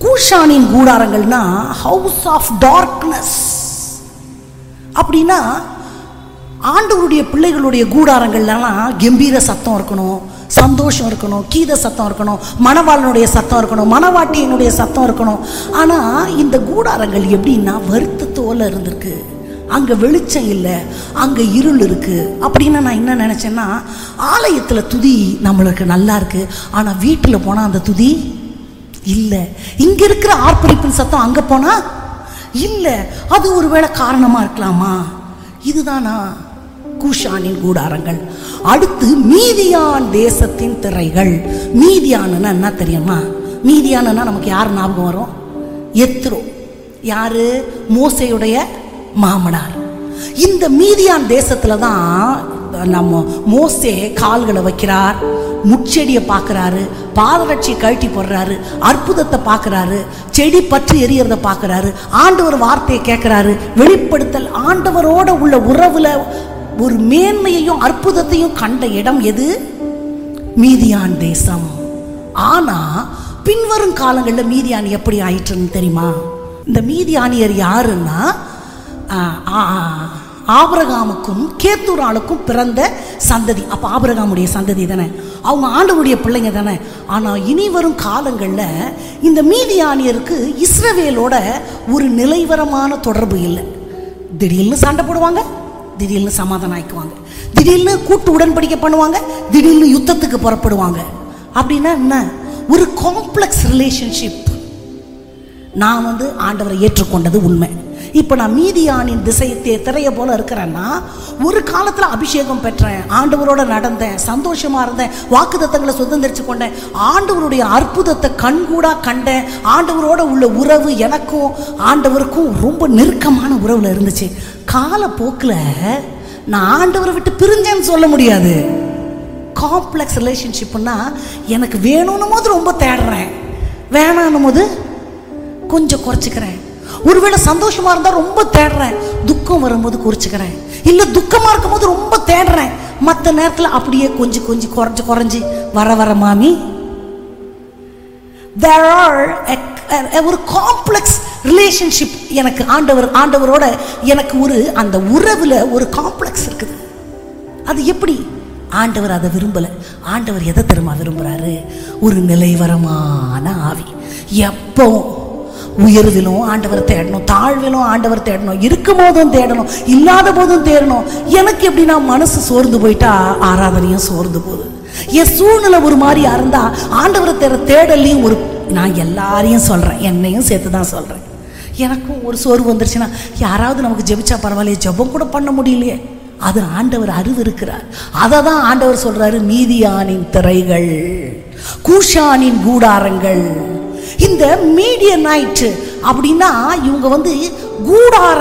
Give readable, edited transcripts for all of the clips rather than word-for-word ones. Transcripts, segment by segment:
கூஷானின் கூடாரங்கள்னா house of darkness. அப்படின்னா ஆண்டவருடைய பிள்ளைகளுடைய கூடாரங்கள்லாம் கம்பீர சத்தம் இருக்கணும், சந்தோஷம் இருக்கணும், கீத சத்தம் இருக்கணும், மணவாளனுடைய சத்தம் இருக்கணும், மணவாட்டியினுடைய சத்தம் இருக்கணும். ஆனால் இந்த கூடாரங்கள் எப்படின்னா வருத்தத்தோல இருந்திருக்கு. அங்கே வெளிச்சம் இல்லை, அங்கே இருள் இருக்கு. அப்படின்னா நான் என்ன நினச்சேன்னா, ஆலயத்தில் துதி நம்மளுக்கு நல்லா இருக்கு, ஆனால் வீட்டில் போனால் அந்த துதி இல்லை. இங்கே இருக்கிற ஆர்ப்பரிப்பின் சத்தம் அங்கே போனால் இல்லை. அது ஒருவேளை காரணமாக இருக்கலாமா? இதுதானா கூஷானின் கூடாரங்கள்? அடுத்து மீதியான் தேசத்தின் திரைகள். மீதியானுன்னா என்ன தெரியுமா? மீதியானுன்னா நமக்கு யார் ஞாபகம் வரும்? எத்ரோ. யாரு? மோசேயுடைய மாமனார். இந்த மீதியான் தேசத்துல தான் நம்ம மோசே கால்களை வைக்கிறார், முச்செடியை பார்க்கிறாரு, பாதரட்சியை கழட்டி போடுறாரு, அற்புதத்தை பார்க்கிறாரு, செடி பற்றி எரியறத பார்க்கிறாரு, ஆண்டவர் வார்த்தையை கேட்கிறாரு. வெளிப்படுத்தல் ஆண்டவரோட உள்ள உறவுல ஒரு மேன்மையையும் அற்புதத்தையும் கண்ட இடம் எது? மீதியான் தேசம். ஆனா பின்வரும் காலங்களில் மீதியான் எப்படி ஆயிற்றுன்னு தெரியுமா? இந்த மீதியானியர் யாருன்னா ஆபிரகாமுக்கும் கேத்தூராளுக்கும் பிறந்த சந்ததி. அப்போ ஆபிரகாமுடைய சந்ததி தானே, அவங்க ஆண்டவருடைய பிள்ளைங்க தானே. ஆனால் இனி வரும் காலங்களில் இந்த மீதியானியருக்கு இஸ்ரவேலோட ஒரு நிலைவரமான தொடர்பு இல்லை. திடீர்னு சண்டை போடுவாங்க, திடீர்னு சமாதானம் ஆயிக்குவாங்க, திடீர்னு கூட்டு உடன்படிக்கை பண்ணுவாங்க, திடீர்னு யுத்தத்துக்கு புறப்படுவாங்க. அப்படின்னா என்ன? ஒரு காம்ப்ளெக்ஸ் ரிலேஷன்ஷிப். நான் ஆண்டவரை ஏற்றுக்கொண்டது உண்மை. இப்போ நான் மீதியானின் திரைய போல இருக்கிறேன்னா, ஒரு காலத்தில் அபிஷேகம் பெற்றேன், ஆண்டவரோட நடந்தேன், சந்தோஷமா இருந்தேன், வாக்குத்தத்தங்களை சுதந்திரிச்சு கொண்டேன், ஆண்டவருடைய அற்புதத்தை கண்கூடா கண்டேன், ஆண்டவரோட உள்ள உறவு எனக்கும் ஆண்டவருக்கும் ரொம்ப நெருக்கமான உறவுல இருந்துச்சு. காலப்போக்கில் நான் ஆண்டவரை விட்டு பிரிஞ்சேன்னு சொல்ல முடியாது. காம்ப்ளெக்ஸ் ரிலேஷன்ஷிப்னா எனக்கு வேணும்னும் போது ரொம்ப தேடுறேன், வேணான்னும் போது கொஞ்சம் குறைச்சிக்கிறேன். ஒருவேளை சந்தோஷமா இருந்தா ரொம்ப தேடுறேன், துக்கம் வரும்போது குறைச்சிக்கிறேன். இல்ல துக்கமா இருக்கும் போது ரொம்ப தேடுறேன், மற்ற நேரத்தில் அப்படியே கொஞ்சம் கொஞ்சம் குறைஞ்சு வர மாமி. there are ஒரு காம்ப்ளெக்ஸ் ரிலேஷன்ஷிப். எனக்கு ஆண்டவரோட எனக்கு ஒரு அந்த உறவுல ஒரு காம்ப்ளெக்ஸ் இருக்குது. அது எப்படி? ஆண்டவர் அதை விரும்பல. ஆண்டவர் எதை தெரியுமா விரும்புறாரு? ஒரு நிலைவரமான ஆவி. எப்பவும் உயர்விலும் ஆண்டவர் தேடணும், தாழ்விலும் ஆண்டவர் தேடணும், இருக்கும் போதும் தேடணும், இல்லாத போதும் தேடணும். எனக்கு எப்படின்னா மனசு சோர்ந்து போயிட்டா ஆராதனையும் சோர்ந்து போகுது. என் சூழ்நிலை ஒரு மாதிரியா இருந்தா ஆண்டவரை தேடலையும் ஒரு, நான் எல்லாரையும் சொல்றேன், என்னையும் சேர்த்து தான் சொல்றேன், எனக்கும் ஒரு சோர்வு வந்துருச்சுன்னா யாராவது நமக்கு ஜெபிச்சா பரவாயில்லையே, ஜெபம் கூட பண்ண முடியலையே. அது ஆண்டவர் அறிவு இருக்கிறார். அதை தான் ஆண்டவர் சொல்றாரு, மீதியானின் திரைகள், கூஷானின் கூடாரங்கள். இந்த மீடியனைட் அப்படின்னா இவங்க கூடார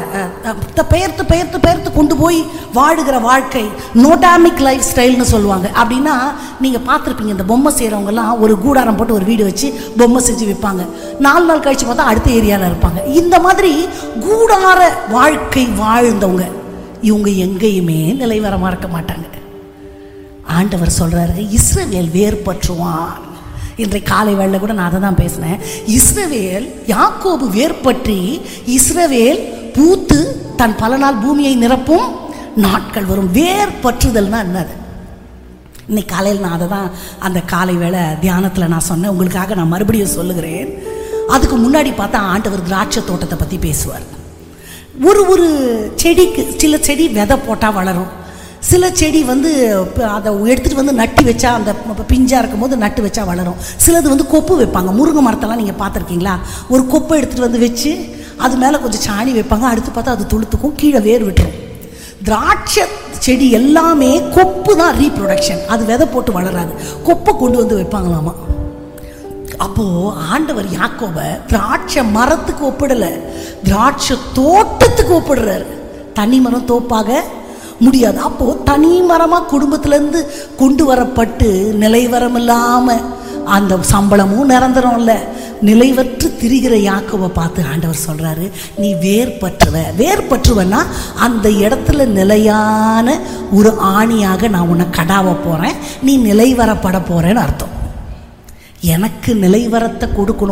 பெயர்த்து கொண்டு போய் வாழுகிற வாழ்க்கை நோடாமிக் லைஃப் ஸ்டைல்னு சொல்லுவாங்க. அப்படின்னா நீங்கள் பார்த்துருப்பீங்க, இந்த பொம்மை செய்கிறவங்கலாம் ஒரு கூடாரம் போட்டு ஒரு வீடு வச்சு பொம்மை செஞ்சு விற்பாங்க. 4 நாள் கழிச்சு பார்த்தா அடுத்த ஏரியாவில் இருப்பாங்க. இந்த மாதிரி கூடார வாழ்க்கை வாழ்ந்தவங்க இவங்க எங்கேயுமே நிலைவரமாக இருக்க மாட்டாங்க. ஆண்டவர் சொல்றாரு, இஸ்ரவேல் வேர்பற்றுவான். இன்றைக்கு காலை வேளையில கூட நான் அதை தான் பேசினேன். இஸ்ரவேல், யாக்கோபு வேர்பற்றி இஸ்ரவேல் பூத்து தன் பல நாள் பூமியை நிரப்பும் நாட்கள் வரும். வேர்பற்றுதல்னா என்னது? இன்னைக்கு காலையில் நான் அதை தான் அந்த காலை வேளை தியானத்தில் நான் சொன்னேன். உங்களுக்காக நான் மறுபடியும் சொல்லுகிறேன். அதுக்கு முன்னாடி பார்த்தா ஆண்டவர் திராட்சை தோட்டத்தை பற்றி பேசுவார். ஒரு செடிக்கு சில செடி விதை போட்டால் வளரும், சில செடி அதை எடுத்துகிட்டு நட்டு வச்சா, அந்த பிஞ்சாக இருக்கும் போது நட்டு வச்சா வளரும். சிலது கொப்பு வைப்பாங்க. முருங்கை மரத்தெல்லாம் நீங்கள் பார்த்துருக்கீங்களா? ஒரு கொப்பை எடுத்துகிட்டு வச்சு அது மேலே கொஞ்சம் சாணி வைப்பாங்க, அடுத்து பார்த்தா அது துளுத்துக்கும், கீழே வேர் விட்டுரும். திராட்சை செடி எல்லாமே கொப்பு தான் ரீப்ரொடக்ஷன், அது விதை போட்டு வளராது, கொப்பை கொண்டு வைப்பாங்களாமா. அப்போ ஆண்டவர் யாக்கோபை திராட்சை மரத்துக்கு ஒப்பிடல, திராட்சை தோட்டத்துக்கு ஒப்பிடுறாரு. தனி மரம் தோப்பாக முடியாது. அப்போ தனி மரமா குடும்பத்திலேருந்து கொண்டு வரப்பட்டு நிலைவரம் இல்லாம, அந்த சம்பளமும் நிரந்தரம் இல்லை, நிலைவற்று திரிகிற யாக்கோபை பார்த்து ஆண்டவர் சொல்றாரு, நீ வேர்பற்றுவன்னா அந்த இடத்துல நிலையான ஒரு ஆணியாக நான் உன்னை கடாவ போறேன், நீ நிலைவரப்பட போறேன்னு அர்த்தம். எனக்கு நிலைவரத்தை கொடுக்கணும்.